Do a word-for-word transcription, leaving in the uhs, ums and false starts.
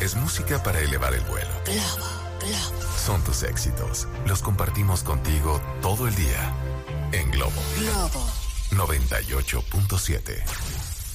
es música para elevar el vuelo. Globo, Globo. Son tus éxitos. Los compartimos contigo todo el día. En Globo. Globo. noventa y ocho punto siete.